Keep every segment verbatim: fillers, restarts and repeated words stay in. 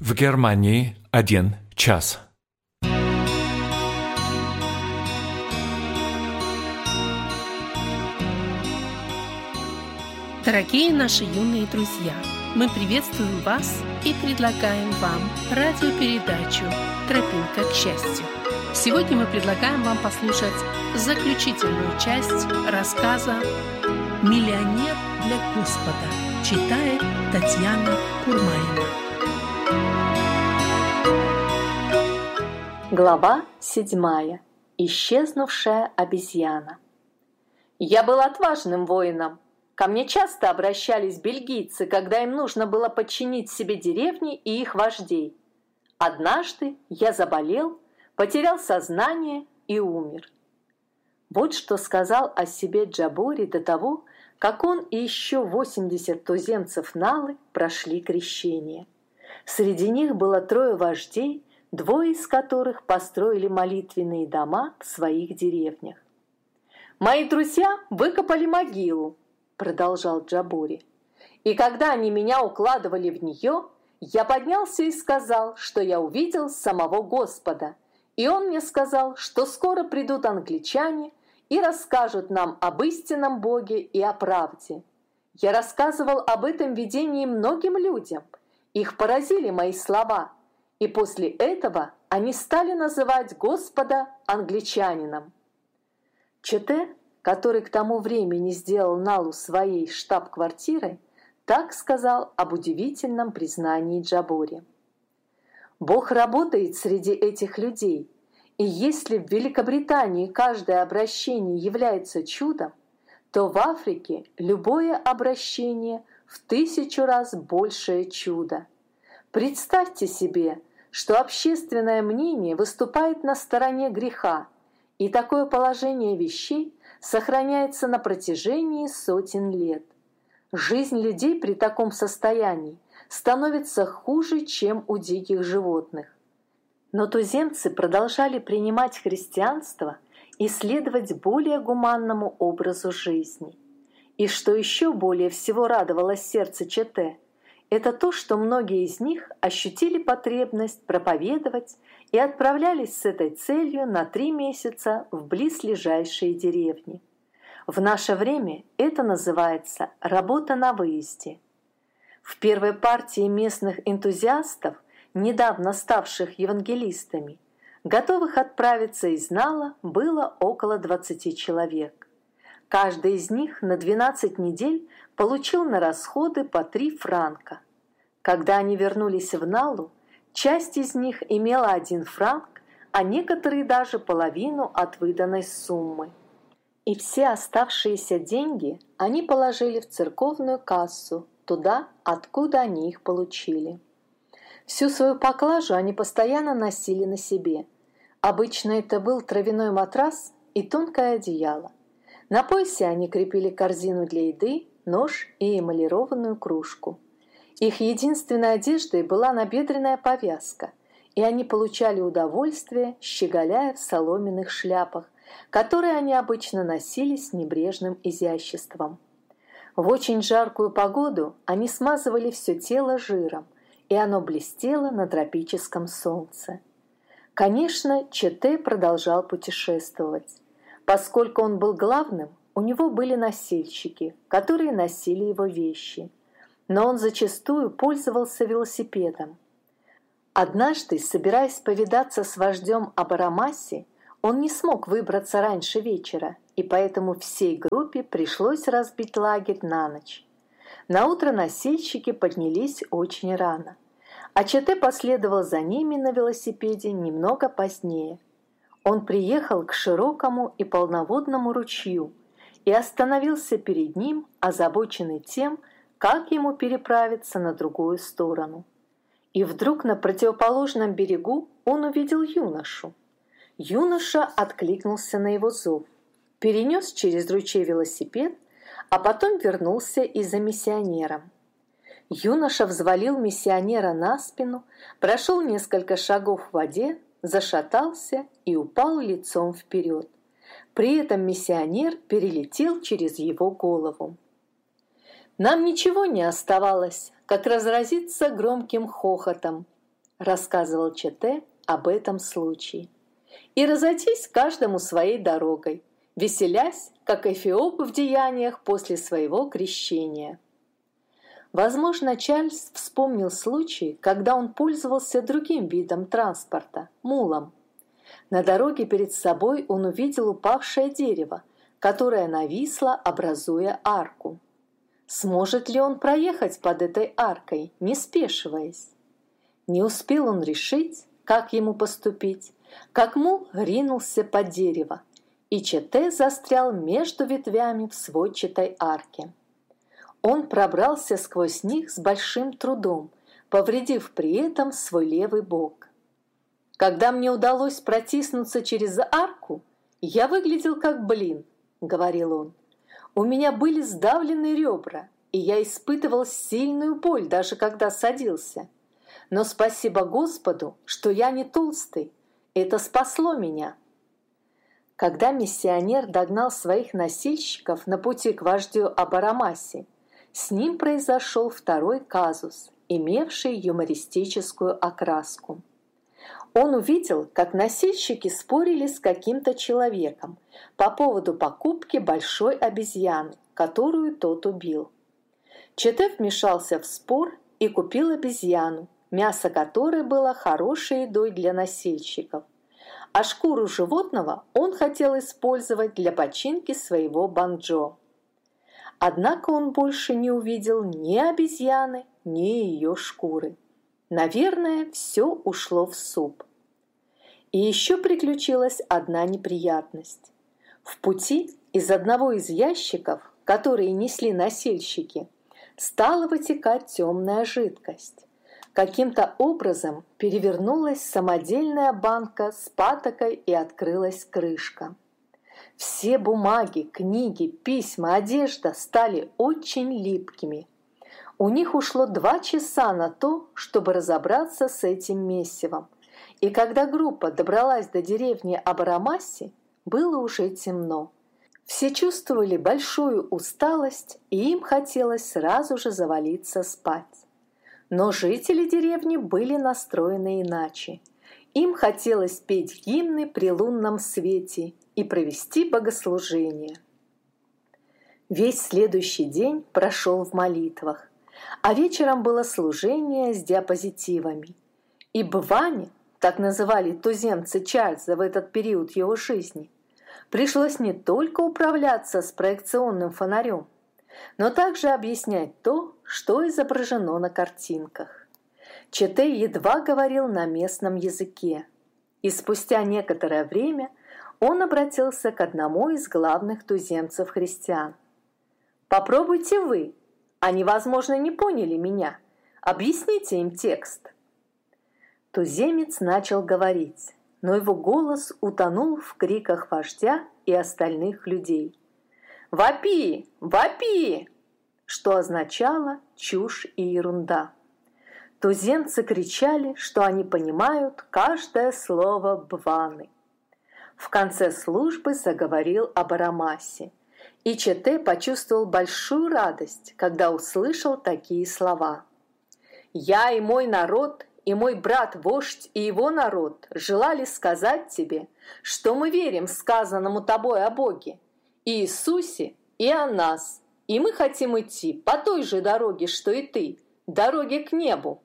В Германии один час. Дорогие наши юные друзья, мы приветствуем вас и предлагаем вам радиопередачу «Тропинка к счастью». Сегодня мы предлагаем вам послушать заключительную часть рассказа «Миллионер для Господа». Читает Татьяна Курмаева. Глава седьмая. Исчезнувшая обезьяна. Я был отважным воином. Ко мне часто обращались бельгийцы, когда им нужно было подчинить себе деревни и их вождей. Однажды я заболел, потерял сознание и умер. Вот что сказал о себе Джабори до того, как он и еще восемьдесят туземцев Налы прошли крещение. Среди них было трое вождей, двое из которых построили молитвенные дома в своих деревнях. «Мои друзья выкопали могилу», — продолжал Джабори. «И когда они меня укладывали в нее, я поднялся и сказал, что я увидел самого Господа. И он мне сказал, что скоро придут англичане и расскажут нам об истинном Боге и о правде. Я рассказывал об этом видении многим людям. Их поразили мои слова, и после этого они стали называть Господа англичанином». Чете, который к тому времени сделал Налу своей штаб-квартирой, так сказал об удивительном признании Джабори. Бог работает среди этих людей, и если в Великобритании каждое обращение является чудом, то в Африке любое обращение в тысячу раз большее чудо. Представьте себе, что общественное мнение выступает на стороне греха, и такое положение вещей сохраняется на протяжении сотен лет. Жизнь людей при таком состоянии становится хуже, чем у диких животных. Но туземцы продолжали принимать христианство и следовать более гуманному образу жизни. И что еще более всего радовало сердце Чете, это то, что многие из них ощутили потребность проповедовать и отправлялись с этой целью на три месяца в близлежащие деревни. В наше время это называется «работа на выезде». В первой партии местных энтузиастов, недавно ставших евангелистами, готовых отправиться из Нала, было около двадцати человек. Каждый из них на двенадцать недель получил на расходы по три франка. Когда они вернулись в Налу, часть из них имела один франк, а некоторые даже половину от выданной суммы. И все оставшиеся деньги они положили в церковную кассу, туда, откуда они их получили. Всю свою поклажу они постоянно носили на себе. Обычно это был травяной матрас и тонкое одеяло. На поясе они крепили корзину для еды, нож и эмалированную кружку. Их единственной одеждой была набедренная повязка, и они получали удовольствие, щеголяя в соломенных шляпах, которые они обычно носили с небрежным изяществом. В очень жаркую погоду они смазывали все тело жиром, и оно блестело на тропическом солнце. Конечно, Чете продолжал путешествовать. Поскольку он был главным, у него были носильщики, которые носили его вещи. Но он зачастую пользовался велосипедом. Однажды, собираясь повидаться с вождем Абарамаси, он не смог выбраться раньше вечера, и поэтому всей группе пришлось разбить лагерь на ночь. Наутро носильщики поднялись очень рано, а Чете последовал за ними на велосипеде немного позднее. Он приехал к широкому и полноводному ручью и остановился перед ним, озабоченный тем, как ему переправиться на другую сторону. И вдруг на противоположном берегу он увидел юношу. Юноша откликнулся на его зов, перенес через ручей велосипед, а потом вернулся и за миссионером. Юноша взвалил миссионера на спину, прошел несколько шагов в воде, зашатался и упал лицом вперед. При этом миссионер перелетел через его голову. Нам ничего не оставалось, как разразиться громким хохотом. рассказывал Чете об этом случае, и разойтись каждому своей дорогой, веселясь, как эфиоп в деяниях после своего крещения. Возможно, Чарльз вспомнил случай, когда он пользовался другим видом транспорта – мулом. На дороге перед собой он увидел упавшее дерево, которое нависло, образуя арку. Сможет ли он проехать под этой аркой, не спешиваясь? Не успел он решить, как ему поступить, как мул ринулся под дерево, и Чете застрял между ветвями в сводчатой арке. Он пробрался сквозь них с большим трудом, повредив при этом свой левый бок. «Когда мне удалось протиснуться через арку, я выглядел как блин», — говорил он. «У меня были сдавлены ребра, и я испытывал сильную боль, даже когда садился. Но спасибо Господу, что я не толстый, это спасло меня». Когда миссионер догнал своих носильщиков на пути к вождю Абарамаси, с ним произошел второй казус, имевший юмористическую окраску. Он увидел, как носильщики спорили с каким-то человеком по поводу покупки большой обезьяны, которую тот убил. Чете вмешался в спор и купил обезьяну, мясо которой было хорошей едой для носильщиков, а шкуру животного он хотел использовать для починки своего банджо. Однако он больше не увидел ни обезьяны, ни ее шкуры. Наверное, все ушло в суп. И еще приключилась одна неприятность. В пути из одного из ящиков, которые несли носильщики, стала вытекать темная жидкость. Каким-то образом перевернулась самодельная банка с патокой и открылась крышка. Все бумаги, книги, письма, одежда стали очень липкими. У них ушло два часа на то, чтобы разобраться с этим месивом. И когда группа добралась до деревни Абарамаси, было уже темно. Все чувствовали большую усталость, и им хотелось сразу же завалиться спать. Но жители деревни были настроены иначе. Им хотелось петь гимны при лунном свете и провести богослужение. Весь следующий день прошел в молитвах, а вечером было служение с диапозитивами. И бване, так называли туземцы Чарльза в этот период его жизни, пришлось не только управляться с проекционным фонарем, но также объяснять то, что изображено на картинках. Чете едва говорил на местном языке, и спустя некоторое время он обратился к одному из главных туземцев-христиан. «Попробуйте вы, они, возможно, не поняли меня. Объясните им текст». Туземец начал говорить, но его голос утонул в криках вождя и остальных людей. «Вопи! Вопи!» что означало чушь и ерунда. Туземцы кричали, что они понимают каждое слово бваны. В конце службы заговорил Абарамаси, и Чете почувствовал большую радость, когда услышал такие слова. «Я и мой народ, и мой брат-вождь, и его народ желали сказать тебе, что мы верим сказанному тобой о Боге, Иисусе и о нас, и мы хотим идти по той же дороге, что и ты, дороге к небу».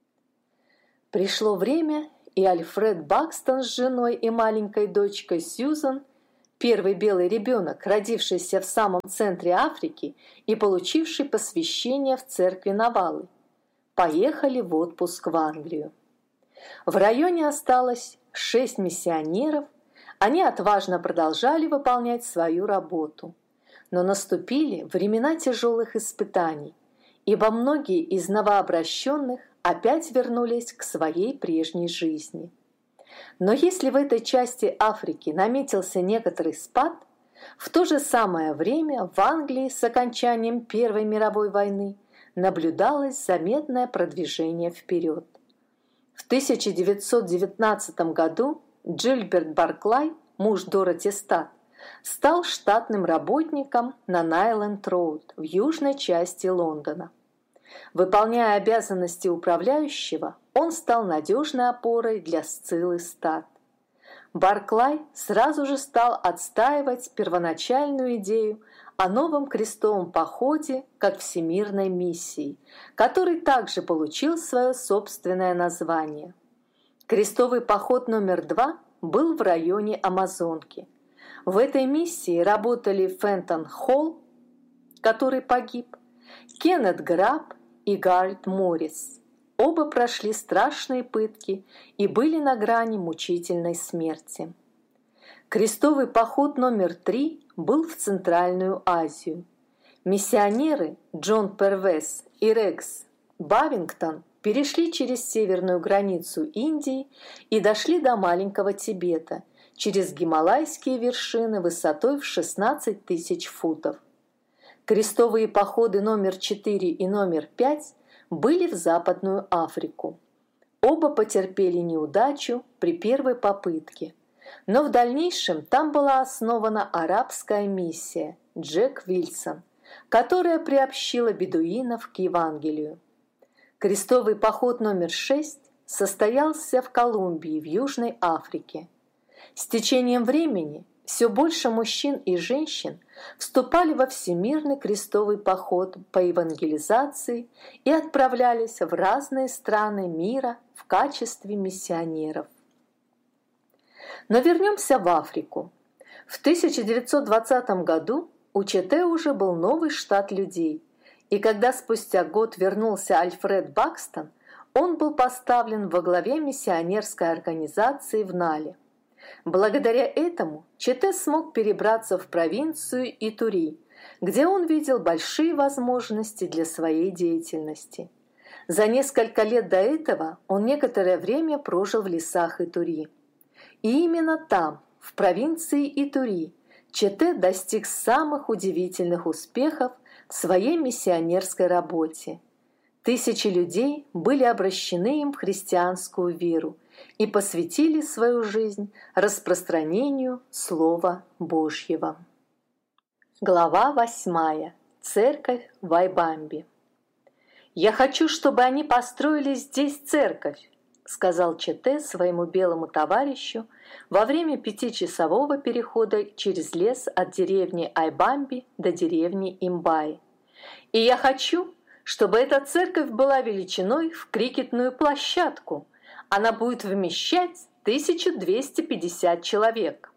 Пришло время, и Альфред Бакстон с женой и маленькой дочкой Сьюзан, первый белый ребенок, родившийся в самом центре Африки и получивший посвящение в церкви Навалы, поехали в отпуск в Англию. В районе осталось шесть миссионеров, они отважно продолжали выполнять свою работу. Но наступили времена тяжелых испытаний, ибо многие из новообращенных опять вернулись к своей прежней жизни. Но если в этой части Африки наметился некоторый спад, в то же самое время в Англии с окончанием Первой мировой войны наблюдалось заметное продвижение вперед. В тысяча девятьсот девятнадцатом году Джильберт Барклай, муж Дороти Стат, стал штатным работником на Найленд-Роуд в южной части Лондона. Выполняя обязанности управляющего, он стал надежной опорой для Сциллы стад. Барклай сразу же стал отстаивать первоначальную идею о новом крестовом походе как всемирной миссии, который также получил свое собственное название. Крестовый поход номер два был в районе Амазонки. В этой миссии работали Фентон Холл, который погиб, Кеннет Граб и Гарольд Моррис. Оба прошли страшные пытки и были на грани мучительной смерти. Крестовый поход номер три был в Центральную Азию. Миссионеры Джон Первес и Рекс Бавингтон перешли через северную границу Индии и дошли до маленького Тибета через гималайские вершины высотой в шестнадцать тысяч футов. Крестовые походы номер четыре и номер пять были в Западную Африку. Оба потерпели неудачу при первой попытке, но в дальнейшем там была основана арабская миссия Джек Вильсон, которая приобщила бедуинов к Евангелию. Крестовый поход номер шесть состоялся в Колумбии в Южной Африке. С течением времени все больше мужчин и женщин вступали во всемирный крестовый поход по евангелизации и отправлялись в разные страны мира в качестве миссионеров. Но вернемся в Африку. В тысяча девятьсот двадцатом году у Чете уже был новый штат людей, и когда спустя год вернулся Альфред Бакстон, он был поставлен во главе миссионерской организации в Нале. Благодаря этому Чете смог перебраться в провинцию Итури, где он видел большие возможности для своей деятельности. За несколько лет до этого он некоторое время прожил в лесах Итури. И именно там, в провинции Итури, Чете достиг самых удивительных успехов в своей миссионерской работе. Тысячи людей были обращены им в христианскую веру и посвятили свою жизнь распространению Слова Божьего. Глава восьмая. Церковь в Айбамбе. «Я хочу, чтобы они построили здесь церковь», — сказал Чете своему белому товарищу во время пятичасового перехода через лес от деревни Айбамби до деревни Имбай. «И я хочу, чтобы эта церковь была величиной в крикетную площадку. Она будет вмещать тысячу двести пятьдесят человек».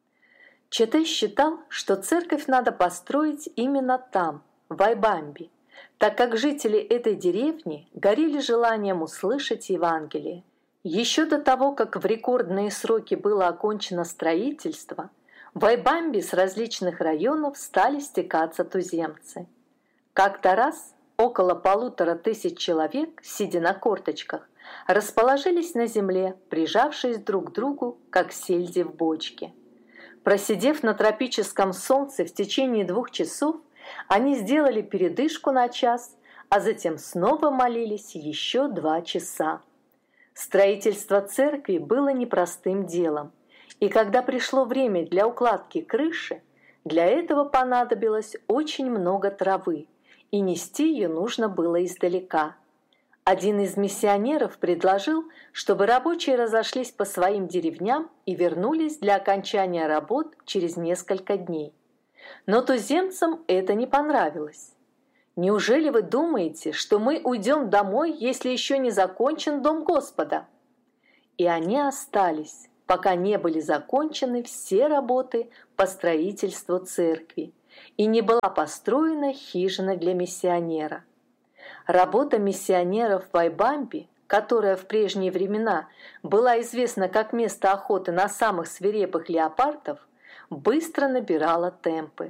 Чете считал, что церковь надо построить именно там, в Айбамбе, так как жители этой деревни горели желанием услышать Евангелие. Еще до того, как в рекордные сроки было окончено строительство, в Айбамбе с различных районов стали стекаться туземцы. Как-то раз около полутора тысяч человек, сидя на корточках, расположились на земле, прижавшись друг к другу, как сельди в бочке. Просидев на тропическом солнце в течение двух часов, они сделали передышку на час, а затем снова молились еще два часа. Строительство церкви было непростым делом, и когда пришло время для укладки крыши, для этого понадобилось очень много травы, и нести ее нужно было издалека. Один из миссионеров предложил, чтобы рабочие разошлись по своим деревням и вернулись для окончания работ через несколько дней. Но туземцам это не понравилось. «Неужели вы думаете, что мы уйдем домой, если еще не закончен дом Господа?» И они остались, пока не были закончены все работы по строительству церкви, и не была построена хижина для миссионера. Работа миссионеров в Айбамбе, которая в прежние времена была известна как место охоты на самых свирепых леопардов, быстро набирала темпы.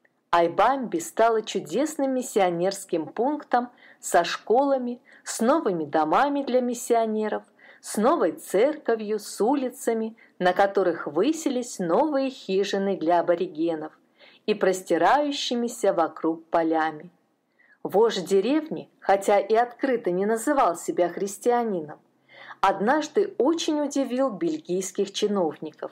Айбамби стала чудесным миссионерским пунктом со школами, с новыми домами для миссионеров, с новой церковью, с улицами, на которых высились новые хижины для аборигенов и простирающимися вокруг полями. Вождь деревни, хотя и открыто не называл себя христианином, однажды очень удивил бельгийских чиновников.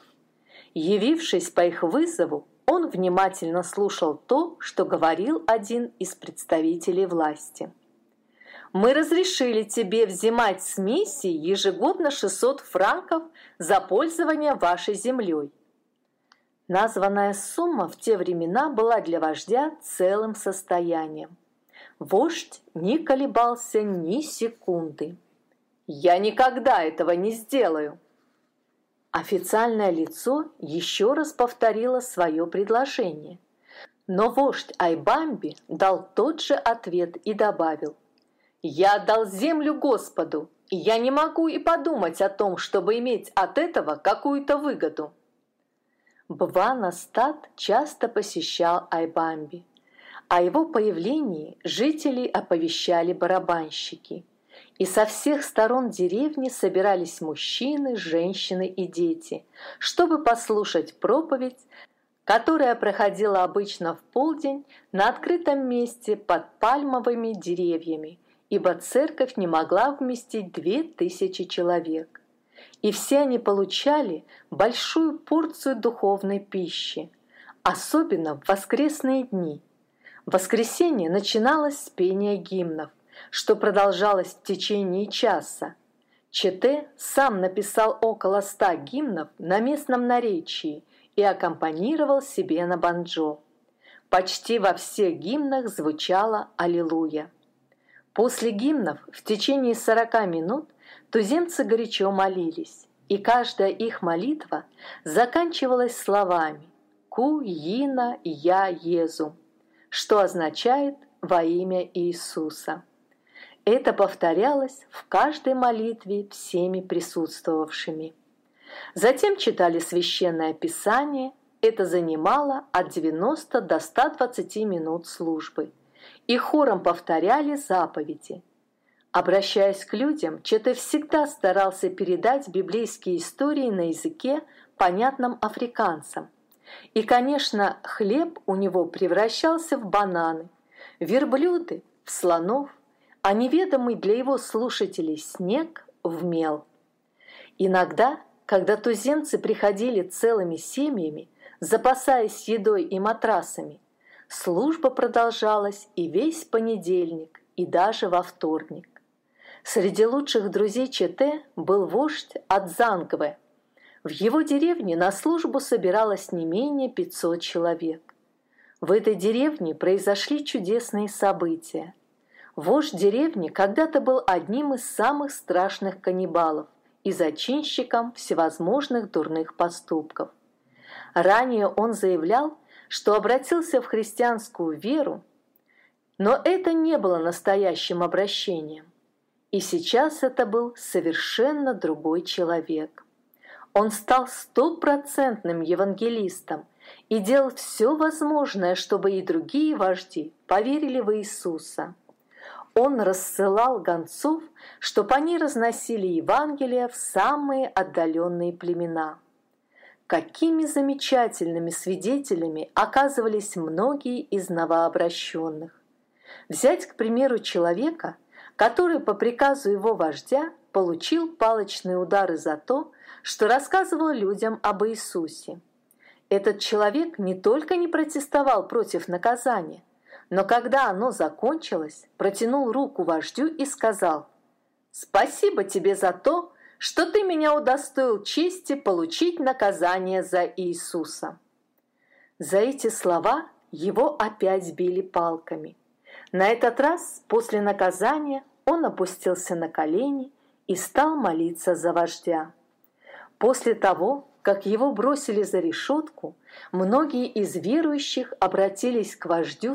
Явившись по их вызову, он внимательно слушал то, что говорил один из представителей власти. мы разрешили тебе взимать с миссии ежегодно шестьсот франков за пользование вашей землей». Названная сумма в те времена была для вождя целым состоянием. Вождь не колебался ни секунды. «Я никогда этого не сделаю!» Официальное лицо еще раз повторило свое предложение. Но вождь Айбамби дал тот же ответ и добавил: «Я отдал землю Господу, и я не могу и подумать о том, чтобы иметь от этого какую-то выгоду». Бвана-Стат часто посещал Айбамби. О его появлении жители оповещали барабанщики. И со всех сторон деревни собирались мужчины, женщины и дети, чтобы послушать проповедь, которая проходила обычно в полдень на открытом месте под пальмовыми деревьями, ибо церковь не могла вместить две тысячи человек. И все они получали большую порцию духовной пищи, особенно в воскресные дни. В воскресенье начиналось с пения гимнов, что продолжалось в течение часа. Чете сам написал около ста гимнов на местном наречии и аккомпанировал себе на банджо. Почти во всех гимнах звучало «Аллилуйя». После гимнов в течение сорока минут туземцы горячо молились, и каждая их молитва заканчивалась словами «Ку Йина Я Езу», что означает «во имя Иисуса». Это повторялось в каждой молитве всеми присутствовавшими. Затем читали священное писание, это занимало от девяноста до ста двадцати минут службы, и хором повторяли заповеди. Обращаясь к людям, Чете всегда старался передать библейские истории на языке, понятном африканцам. И, конечно, хлеб у него превращался в бананы, верблюды – в слонов, а неведомый для его слушателей снег – в мел. Иногда, когда туземцы приходили целыми семьями, запасаясь едой и матрасами, служба продолжалась и весь понедельник, и даже во вторник. Среди лучших друзей Чете был вождь Адзангве. В его деревне на службу собиралось не менее пятисот человек. В этой деревне произошли чудесные события. Вождь деревни когда-то был одним из самых страшных каннибалов и зачинщиком всевозможных дурных поступков. Ранее он заявлял, что обратился в христианскую веру, но это не было настоящим обращением. И сейчас это был совершенно другой человек. Он стал стопроцентным евангелистом и делал все возможное, чтобы и другие вожди поверили в Иисуса. Он рассылал гонцов, чтобы они разносили Евангелие в самые отдаленные племена. Какими замечательными свидетелями оказывались многие из новообращенных. Взять, к примеру, человека, который по приказу его вождя получил палочные удары за то, что рассказывал людям об Иисусе. Этот человек не только не протестовал против наказания, но когда оно закончилось, протянул руку вождю и сказал: «Спасибо тебе за то, что ты меня удостоил чести получить наказание за Иисуса». За эти слова его опять били палками. На этот раз, после наказания, он опустился на колени и стал молиться за вождя. После того, как его бросили за решетку, многие из верующих обратились к вождю